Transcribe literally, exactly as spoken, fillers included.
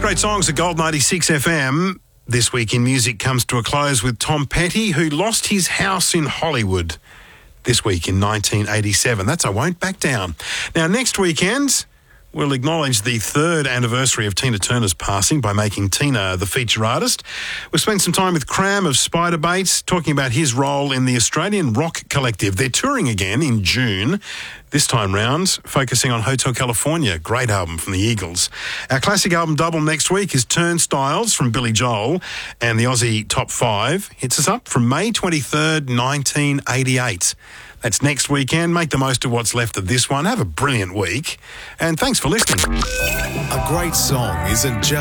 Great songs at Gold ninety-six F M. This week in music comes to a close with Tom Petty, who lost his house in Hollywood this week in nineteen eighty-seven. That's I Won't Back Down. Now, next weekend, we'll acknowledge the third anniversary of Tina Turner's passing by making Tina the feature artist. We'll spend some time with Cram of Spiderbait, talking about his role in the Australian rock collective. They're touring again in June, this time round, focusing on Hotel California. Great album from the Eagles. Our classic album double next week is Turnstiles from Billy Joel, and the Aussie Top five hits us up from May twenty-third, nineteen eighty-eight. That's next weekend. Make the most of what's left of this one. Have a brilliant week. And thanks for listening. A great song isn't just